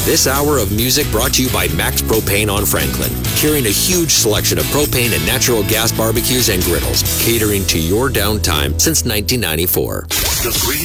This hour of music brought to you by Max Propane on Franklin, carrying a huge selection of propane and natural gas barbecues and griddles, catering to your downtime since 1994. The Green